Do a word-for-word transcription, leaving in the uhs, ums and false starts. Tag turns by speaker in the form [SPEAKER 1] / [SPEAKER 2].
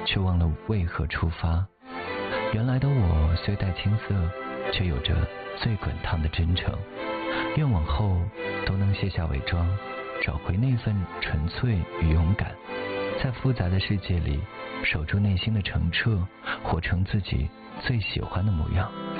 [SPEAKER 1] 却忘了为何出发。原来的我虽带青涩，却有着最滚烫的真诚。愿往后都能卸下伪装，找回那份纯粹与勇敢，在复杂的世界里守住内心的澄澈，活成自己最喜欢的模样。